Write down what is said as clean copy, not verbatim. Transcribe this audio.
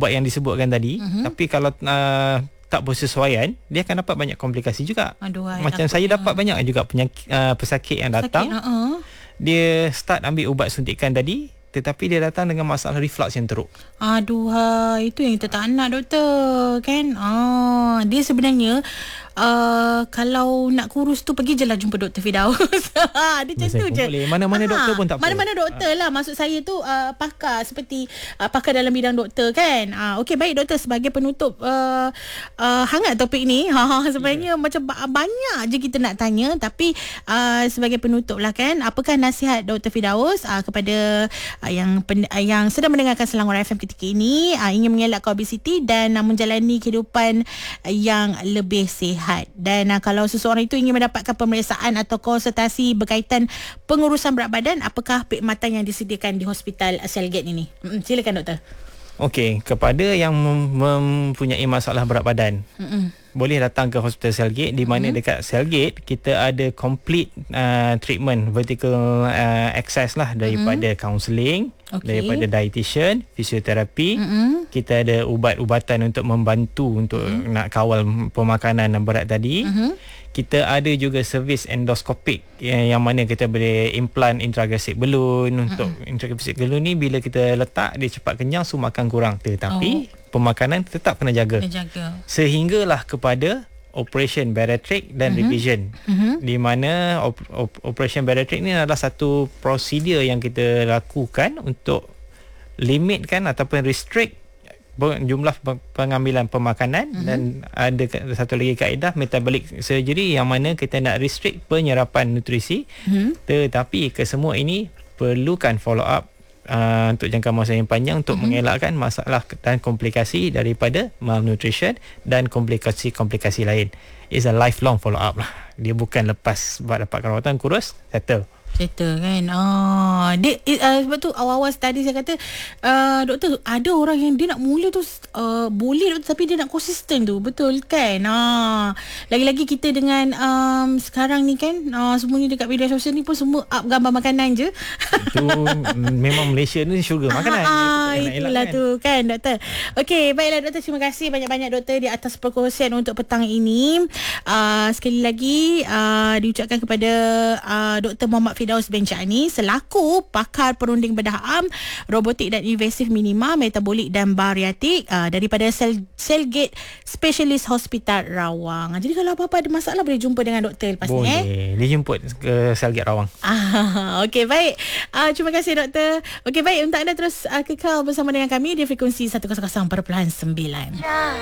ubat yang disebutkan tadi, tapi kalau tak bersesuaian, dia akan dapat banyak komplikasi juga. Aduh, Macam saya dapat banyak juga pesakit yang datang. Dia start ambil ubat suntikan tadi, tetapi dia datang dengan masalah reflux yang teruk. Aduh, itu yang kita tak nak, doktor, kan? Dia sebenarnya kalau nak kurus tu pergi je lah jumpa Dr. Firdaus. Dia macam tu je. Mana-mana doktor pun tak apa. Mana-mana doktor lah. Maksud saya tu pakar, seperti pakar dalam bidang doktor, kan? Okey, baik doktor, sebagai penutup hangat topik ni. Sebenarnya macam banyak je kita nak tanya, tapi sebagai penutup lah, kan, apakah nasihat Dr. Firdaus kepada yang sedang mendengarkan Selangor FM ketika ini, ingin mengelakkan obesiti dan menjalani kehidupan yang lebih sihat. Dan kalau seseorang itu ingin mendapatkan pemeriksaan atau konsultasi berkaitan pengurusan berat badan, apakah perkhidmatan yang disediakan di Hospital Cellgate ini? Silakan doktor. Okey, kepada yang mempunyai masalah berat badan, boleh datang ke Hospital Cellgate, di mana dekat Cellgate kita ada complete treatment, vertical access lah, daripada counselling, daripada dietitian, fisioterapi, kita ada ubat-ubatan untuk membantu untuk nak kawal pemakanan yang berat tadi. Kita ada juga servis endoskopik yang mana kita boleh implant intragastric balloon. Untuk intragastric balloon ni bila kita letak, dia cepat kenyang, so makan kurang, tetapi pemakanan tetap kena jaga. Sehinggalah kepada operation bariatric dan revision, di mana operation bariatric ni adalah satu prosedur yang kita lakukan untuk limitkan ataupun restrict jumlah pengambilan pemakanan, dan ada satu lagi kaedah metabolic surgery yang mana kita nak restrict penyerapan nutrisi, tetapi kesemua ini perlukan follow up untuk jangka masa yang panjang untuk mengelakkan masalah dan komplikasi daripada malnutrition dan komplikasi-komplikasi lain. It's a lifelong follow up lah. Dia bukan lepas dapat rawatan kurus settle, kan. Sebab tu awal-awal tadi saya kata, doktor, ada orang yang dia nak mula tu boleh doktor, tapi dia nak konsisten tu, betul kan? Lagi-lagi kita dengan sekarang ni, kan, semuanya dekat media sosial ni pun semua up gambar makanan je. Itu memang Malaysia ni syurga makanan. Itulah tu, kan, doktor. Okey, baiklah doktor, terima kasih banyak-banyak doktor di atas perkongsian untuk petang ini. Sekali lagi diucapkan kepada Dr. Muhammad Firdaus Benchani selaku pakar perunding bedah am, robotik dan invasif minima, metabolik dan bariatik daripada Cellgate Specialist Hospital Rawang. Jadi kalau apa-apa ada masalah boleh jumpa dengan doktor lepas ni. Boleh, dia jemput ke Cellgate Rawang. Okey, baik. Terima kasih doktor. Okey, baik, untuk anda terus kekal bersama dengan kami di frekuensi 100.9.